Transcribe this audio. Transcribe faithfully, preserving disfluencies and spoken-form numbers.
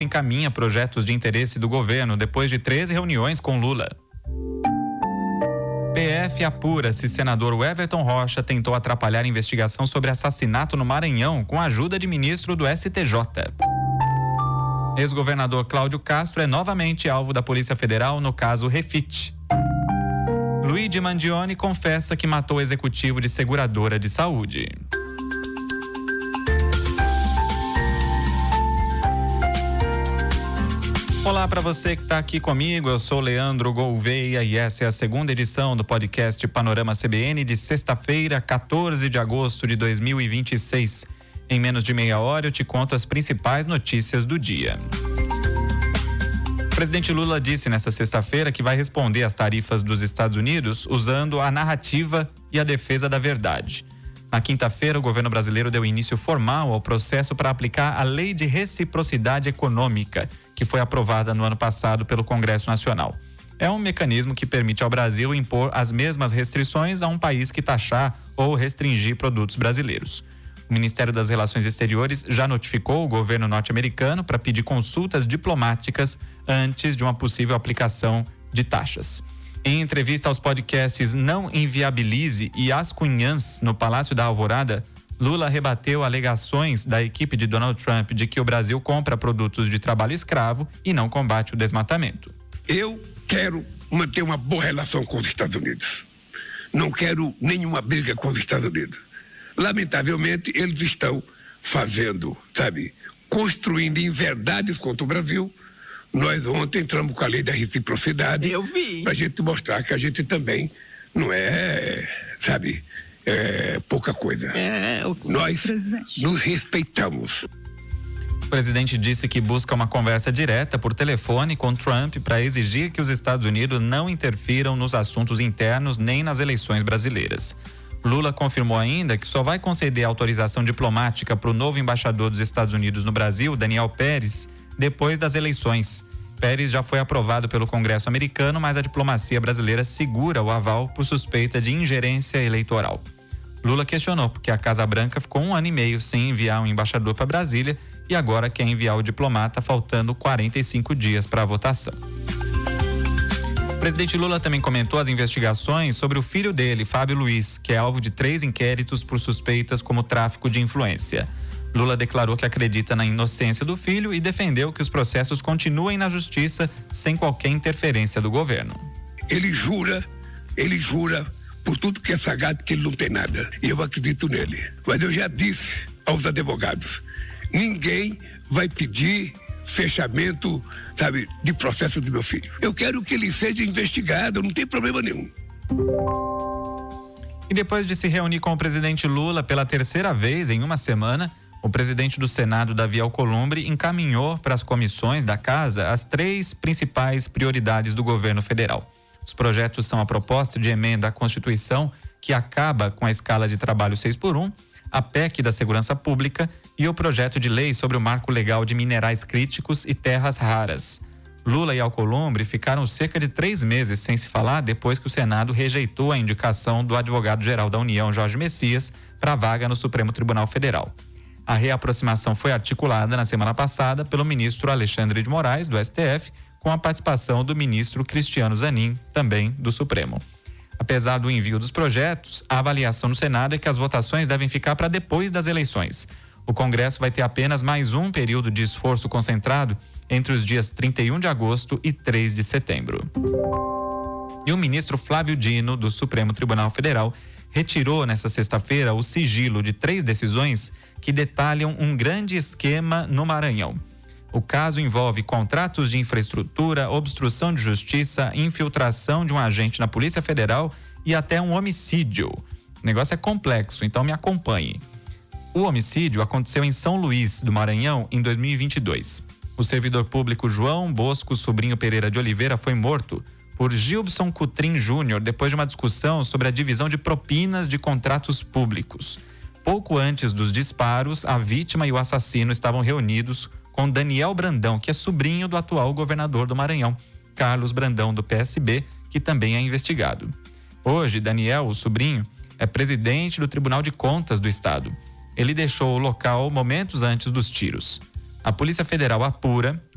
encaminha projetos de interesse do governo depois de treze reuniões com Lula. P F apura se senador Everton Rocha tentou atrapalhar a investigação sobre assassinato no Maranhão com a ajuda de ministro do S T J. Ex-governador Cláudio Castro é novamente alvo da Polícia Federal no caso Refit. Luigi Mandione confessa que matou o executivo de seguradora de saúde. Olá para você que está aqui comigo, eu sou Leandro Gouveia e essa é a segunda edição do podcast Panorama C B N de sexta-feira, quatorze de agosto de dois mil e vinte e seis. Em menos de meia hora eu te conto as principais notícias do dia. O presidente Lula disse nesta sexta-feira que vai responder às tarifas dos Estados Unidos usando a narrativa e a defesa da verdade. Na quinta-feira, o governo brasileiro deu início formal ao processo para aplicar a Lei de Reciprocidade Econômica, que foi aprovada no ano passado pelo Congresso Nacional. É um mecanismo que permite ao Brasil impor as mesmas restrições a um país que taxar ou restringir produtos brasileiros. O Ministério das Relações Exteriores já notificou o governo norte-americano para pedir consultas diplomáticas antes de uma possível aplicação de taxas. Em entrevista aos podcasts Não Inviabilize e As Cunhãs, no Palácio da Alvorada, Lula rebateu alegações da equipe de Donald Trump de que o Brasil compra produtos de trabalho escravo e não combate o desmatamento. Eu quero manter uma boa relação com os Estados Unidos. Não quero nenhuma briga com os Estados Unidos. Lamentavelmente, eles estão fazendo, sabe, construindo inverdades contra o Brasil. Nós ontem entramos com a lei da reciprocidade. Eu vi. Pra gente mostrar que a gente também não é, sabe, é pouca coisa. É, o Nós presidente. nos respeitamos. O presidente disse que busca uma conversa direta por telefone com Trump para exigir que os Estados Unidos não interfiram nos assuntos internos nem nas eleições brasileiras. Lula confirmou ainda que só vai conceder autorização diplomática para o novo embaixador dos Estados Unidos no Brasil, Daniel Pérez, depois das eleições. Pérez já foi aprovado pelo Congresso americano, mas a diplomacia brasileira segura o aval por suspeita de ingerência eleitoral. Lula questionou porque a Casa Branca ficou um ano e meio sem enviar um embaixador para Brasília e agora quer enviar o diplomata faltando quarenta e cinco dias para a votação. O presidente Lula também comentou as investigações sobre o filho dele, Fábio Luiz, que é alvo de três inquéritos por suspeitas como tráfico de influência. Lula declarou que acredita na inocência do filho e defendeu que os processos continuem na justiça sem qualquer interferência do governo. Ele jura, ele jura por tudo que é sagrado que ele não tem nada. E eu acredito nele. Mas eu já disse aos advogados, ninguém vai pedir fechamento, sabe, de processo do meu filho. Eu quero que ele seja investigado, não tem problema nenhum. E depois de se reunir com o presidente Lula pela terceira vez em uma semana, o presidente do Senado, Davi Alcolumbre, encaminhou para as comissões da casa as três principais prioridades do governo federal. Os projetos são a proposta de emenda à Constituição, que acaba com a escala de trabalho seis por um, a P E C da Segurança Pública e o projeto de lei sobre o marco legal de minerais críticos e terras raras. Lula e Alcolumbre ficaram cerca de três meses sem se falar depois que o Senado rejeitou a indicação do advogado-geral da União, Jorge Messias, para a vaga no Supremo Tribunal Federal. A reaproximação foi articulada na semana passada pelo ministro Alexandre de Moraes, do S T F, com a participação do ministro Cristiano Zanin, também do Supremo. Apesar do envio dos projetos, a avaliação no Senado é que as votações devem ficar para depois das eleições. O Congresso vai ter apenas mais um período de esforço concentrado entre os dias trinta e um de agosto e três de setembro. E o ministro Flávio Dino, do Supremo Tribunal Federal, retirou nesta sexta-feira o sigilo de três decisões que detalham um grande esquema no Maranhão. O caso envolve contratos de infraestrutura, obstrução de justiça, infiltração de um agente na Polícia Federal e até um homicídio. O negócio é complexo, então me acompanhe. O homicídio aconteceu em São Luís, do Maranhão, em dois mil e vinte e dois. O servidor público João Bosco Sobrinho Pereira de Oliveira foi morto por Gilson Cutrim Júnior depois de uma discussão sobre a divisão de propinas de contratos públicos. Pouco antes dos disparos, a vítima e o assassino estavam reunidos com Daniel Brandão, que é sobrinho do atual governador do Maranhão, Carlos Brandão, do P S B, que também é investigado. Hoje, Daniel, o sobrinho, é presidente do Tribunal de Contas do Estado. Ele deixou o local momentos antes dos tiros. A Polícia Federal apura